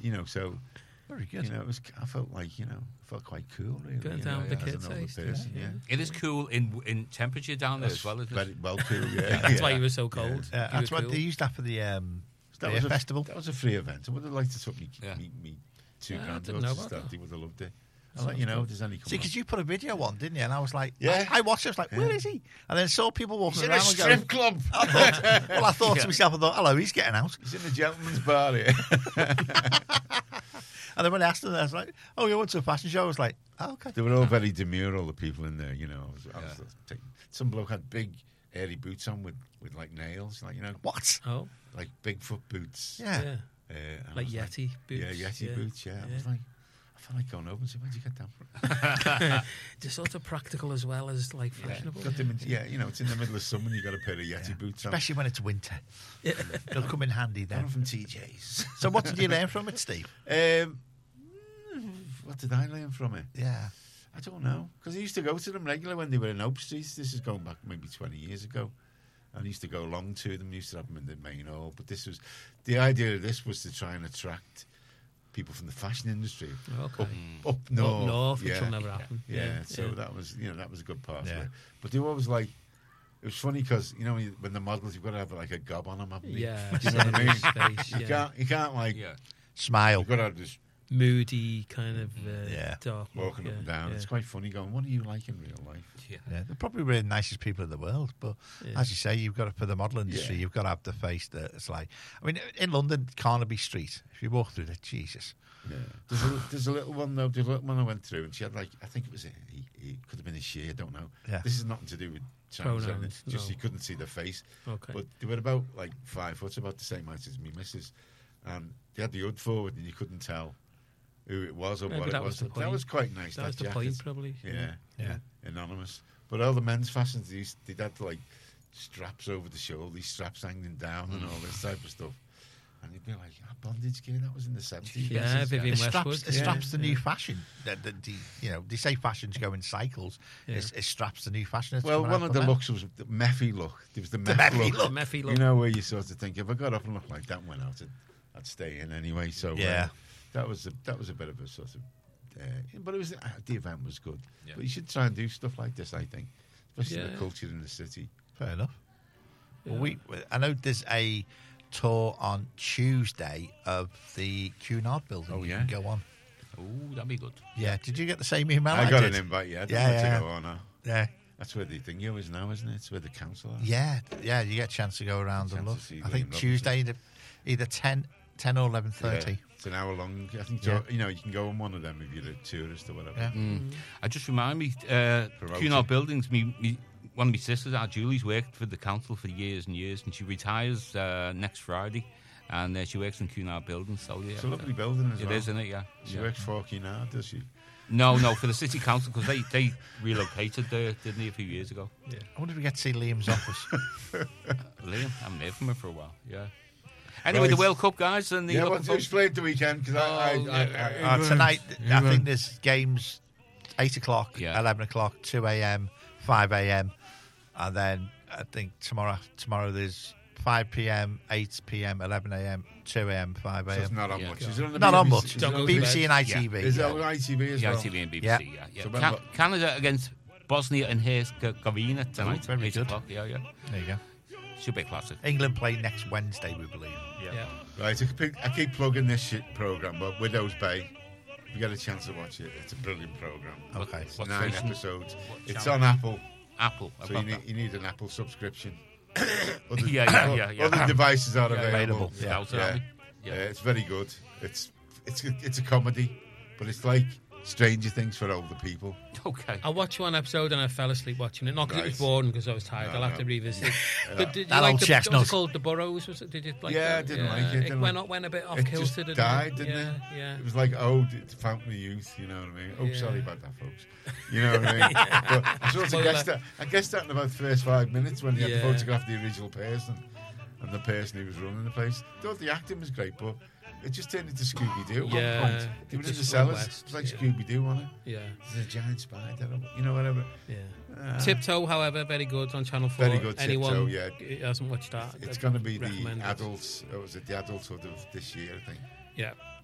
so Very good. I felt like felt quite cool. Really, Going down with the kids' age, It is cool in temperature down there as well, isn't it? Very well cool. Yeah, That's why you were so cold. Yeah, that's what they used that for the festival. That was a free event. I would have liked to took me two granddaughters know to about start. that. They would have loved it. I'll let you know if there's any. See, because you put a video on, didn't you? And I was like, Yeah. I watched it. I was like, where is he? And then saw people walking He's in around. a and strip going, club. I thought to myself, hello, he's getting out. He's in the gentleman's bar here. And then when I asked him, I was like, oh, you went to a fashion show? I was like, oh, okay. They were all very demure, all the people in there. I was some bloke had big hairy boots on with like nails, What? Oh, like Bigfoot boots. Yeah. yeah. And I Like was Yeti boots. Yeah, Yeti boots. Yeah, I was like, I felt like going over and saying, where'd you get that from? They're sort of practical as well as like fashionable. Got them it's in the middle of summer and you got a pair of Yeti boots on. Especially when it's winter. They'll come in handy Got then. them from TJ's. So what did you learn from it, Steve? What did I learn from it? Yeah. I don't know. Because I used to go to them regularly when they were in Oak Street. This is going back maybe 20 years ago. And I used to go along to them. Used to have them in the main hall. But the idea of this was to try and attract people from the fashion industry Okay. up north. Up north, which will never happen. Yeah, so that was a good part of Yeah. it. But they were always like, it was funny because when the models, you've got to have like a gob on them, haven't you? Yeah. Do you know what I mean? Face, You can't like Smile. you've got to have this moody kind of dark look, walking up and down. Yeah. It's quite funny going, what are you like in real life? Yeah. Yeah, they're probably really the nicest people in the world, but as you say, you've got to, for the model industry, you've got to have the face that it's like. I mean, in London, Carnaby Street, if you walk through there, Jesus. Yeah. There's a little one though. There's a little one I went through, and she had like, I think it was he could have been a she. I don't know. Yeah. This is nothing to do with trans. Pronouns, Just no. you couldn't see the face. Okay. But they were about like 5 foot, about the same height as me, missus, and they had the hood forward, and you couldn't tell who it was or Maybe what that it was was. the That point. was quite nice. That was the jacket. point, probably. Yeah. Anonymous. But all the men's fashions, they'd had like straps over the shoulder, these straps hanging down, and all this type of stuff. And you'd be like, bondage gear, that was in the 70s. Yeah, Vivienne It Westwood. straps the new fashion. They say fashions go in cycles. Yeah. It straps the new fashion. Well, one of the looks was the Meffy look. There was the Meffy look. The Meffy look. You know, where you sort of think, if I got up and looked like that and went out, I'd stay in anyway. So that was a bit of a sort of... but it was the event was good. Yeah. But you should try and do stuff like this, I think. Especially the Yeah. culture in the city. Fair enough. Yeah. Well, I know there's a tour on Tuesday of the Cunard building. Oh, You yeah? can go on. Oh, that'd be good. Yeah. Did you get the same email? I got did? an invite, yeah. Yeah. To go on now. Yeah. That's where the thing is now, isn't it? It's where the council are. Yeah. You get a chance to go around and Chance look. to see I think William Tuesday, either 10 or 11:30. Yeah. It's an hour long. I think Yeah. you can go on one of them if you're a tourist or whatever. Yeah. I just remind me, Cunard Buildings, one of my sisters, Julie's worked for the council for years and years, and she retires next Friday, and she works in Cunard Buildings. So yeah, It's a lovely building as it well. is, isn't it? Yeah. She works for Cunard, does she? No, for the city council, because they relocated there, didn't they, a few years ago? Yeah. I wonder if we get to see Liam's office. Liam, I haven't heard from her for a while. Yeah. Anyway, Right. the World Cup, guys, and the Yeah, looking what's forward- explain the weekend? Because Tonight, I think there's games 8 o'clock, Yeah. 11 o'clock, 2 a.m., 5 a.m. And then I think tomorrow there's 5 p.m., 8 p.m., 11 a.m., 2 a.m., 5 So it's a.m. not on Yeah. much. Is it on the Not on BBC? much. Is it on BBC and Yeah. ITV. Is it yeah. on ITV as Yeah, well? ITV and BBC. Yeah. Yeah. So when- Canada against Bosnia and Herzegovina tonight. very 8 good. o'clock. Yeah. There you go. Should be a classic. England play next Wednesday, we believe. Yeah. Right, I keep plugging this shit programme, but Widow's Bay, if you get a chance to watch it, it's a brilliant programme. Okay. It's What 9 station? episodes. What It's channel? on Apple, Apple. so you need an Apple subscription. Other, Yeah. Other devices are available. available. Yeah. Yeah. Yeah. It's very good. It's a comedy, but it's like Stranger Things for older people. Okay. I watched one episode and I fell asleep watching it. Not because it was Right. boring, because I was tired. No, I'll have no. to revisit it. But did you That like old the, chestnut. what was it called? The Burrows? Was it? Did you like Yeah, that? I didn't like it. It went a bit off It kilter, just didn't died, it? didn't yeah, it? Yeah. It was like, it's a fountain of youth, you know what I mean? Oh, Yeah. sorry about that, folks. You know what I mean? But I sort of guessed that in about the first 5 minutes when you had to Yeah. photograph the original person and the person who was running the place. I thought the acting was great, but it just turned into Scooby-Doo at Yeah. one point. They were in Just the cellars. West, It was like yeah. Scooby-Doo, wasn't it? Yeah. There's a giant spider, you know, whatever. Yeah. Tiptoe, however, very good on Channel 4. Very good, Anyone Tiptoe, who hasn't watched that, It's I'd going to be recommend the it. adults, or was it the adulthood of this year, I think. Yeah.